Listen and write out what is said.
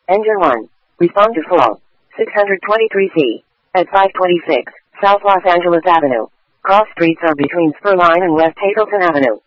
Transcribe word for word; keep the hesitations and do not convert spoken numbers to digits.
Engine one. Respond to full. six twenty-three C. At five twenty-six, South Los Angeles Avenue. Cross streets are between Spur Line and West Hazleton Avenue.